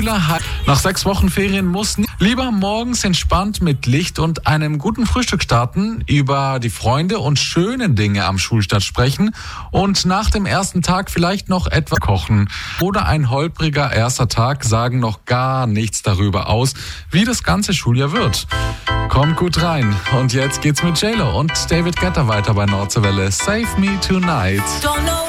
Schüler nach 6 Wochen Ferien muss lieber morgens entspannt mit Licht und einem guten Frühstück starten, über die Freunde und schönen Dinge am Schulstart sprechen und nach dem ersten Tag vielleicht noch etwas kochen. Oder ein holpriger erster Tag sagen noch gar nichts darüber aus, wie das ganze Schuljahr wird. Kommt gut rein. Und jetzt geht's mit JLo und David Guetta weiter bei Nordseewelle. Save Me Tonight.